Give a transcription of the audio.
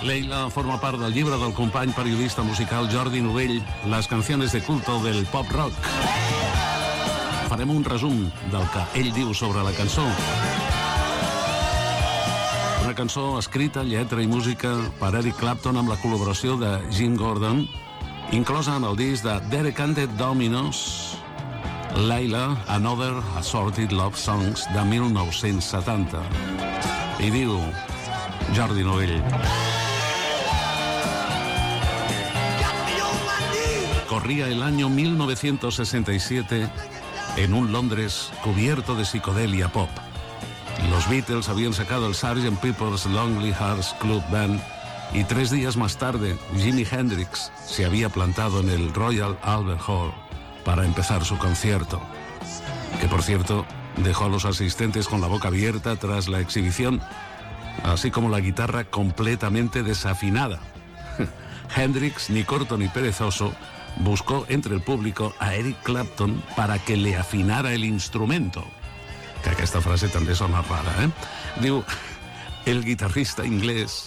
Leila forma part del llibre del company periodista musical Jordi Novell, Les canciones de culto del pop rock. Farem un resum del que ell diu sobre la cançó. Una cançó escrita, lletra i música per Eric Clapton amb la col·laboració de Jim Gordon, inclosa en el disc de Derek and the Dominos, Leila, Another Assorted Love Songs, de 1970. I diu Jordi Novell: corría el año 1967 en un Londres cubierto de psicodelia pop. Los Beatles habían sacado el Sgt. Pepper's Lonely Hearts Club Band y 3 días más tarde Jimi Hendrix se había plantado en el Royal Albert Hall para empezar su concierto, que por cierto dejó a los asistentes con la boca abierta tras la exhibición, así como la guitarra completamente desafinada. Hendrix, ni corto ni perezoso, buscó entre el público a Eric Clapton para que le afinara el instrumento. Que aquesta frase també sona rara, eh? Diu, el guitarrista inglés